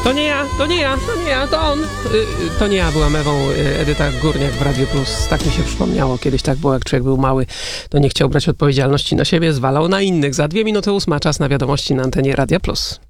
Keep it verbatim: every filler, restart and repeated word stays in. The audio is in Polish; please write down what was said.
To nie ja, to nie ja, to nie ja, to on. Y, to nie ja byłam Ewą, y, Edyta Górniak w Radiu Plus. Tak mi się przypomniało. Kiedyś tak było, jak człowiek był mały, to nie chciał brać odpowiedzialności na siebie, zwalał na innych. Za dwie minuty ósma, czas na wiadomości na antenie Radia Plus.